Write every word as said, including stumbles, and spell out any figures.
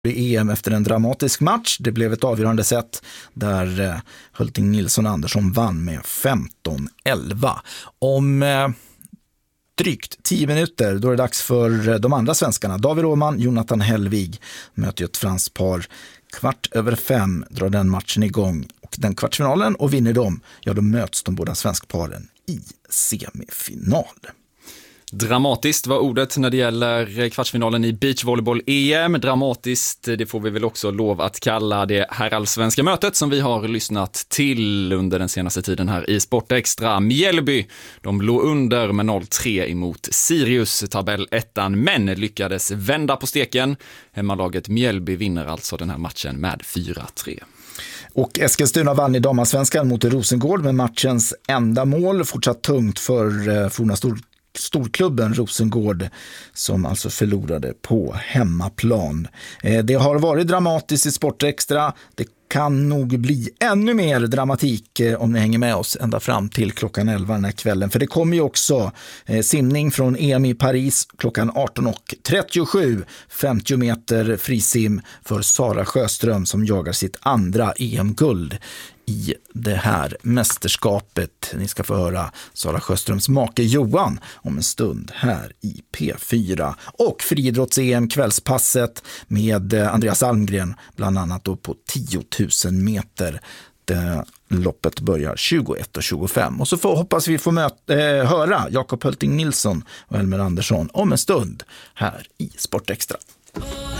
i E M efter en dramatisk match. Det blev ett avgörande set där eh, Hulting Nilsson Andersson vann med femton elva. Om eh, drygt tio minuter då är det dags för eh, de andra svenskarna. David Åhman, Jonathan Hellvig möter ett franskt par. Kvart över fem drar den matchen igång och den kvartsfinalen, och vinner de, ja då möts de båda svenskparen i semifinal. Dramatiskt var ordet när det gäller kvartsfinalen i beachvolleyboll-E M. Dramatiskt, det får vi väl också lov att kalla det herrallsvenska mötet som vi har lyssnat till under den senaste tiden här i Sportextra. Mjällby, de låg under med noll tre emot Sirius, tabellettan, men lyckades vända på steken. Hemmalaget Mjällby vinner alltså den här matchen med fyra tre. Och Eskilstuna vann i damarsvenskan mot Rosengård med matchens enda mål. Fortsatt tungt för eh, forna stor storklubben Rosengård, som alltså förlorade på hemmaplan. Eh, det har varit dramatiskt i Sportextra. Det kan nog bli ännu mer dramatik eh, om ni hänger med oss ända fram till klockan elva den här kvällen. För det kommer ju också eh, simning från E M i Paris klockan arton och trettiosju. femtio meter frisim för Sara Sjöström som jagar sitt andra E M-guld i det här mästerskapet. Ni ska få höra Sara Sjöströms make Johan om en stund här i P fyra. Och friidrotts-E M kvällspasset med Andreas Almgren bland annat då på tio tusen meter. Det loppet börjar tjugoett och tjugofem. Och så får, hoppas vi få möta, eh, höra Jakob Hulting Nilsson och Elmer Andersson om en stund här i Sportextra.